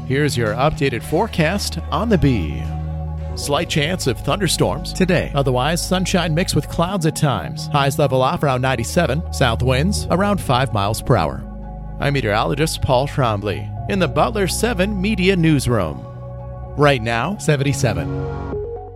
Here's your updated forecast on the Bee. Slight chance of thunderstorms today. Otherwise, sunshine mixed with clouds at times. Highs level off around 97. South winds around 5 miles per hour. I'm meteorologist Paul Trombley in the Butler 7 Media Newsroom. Right now, 77.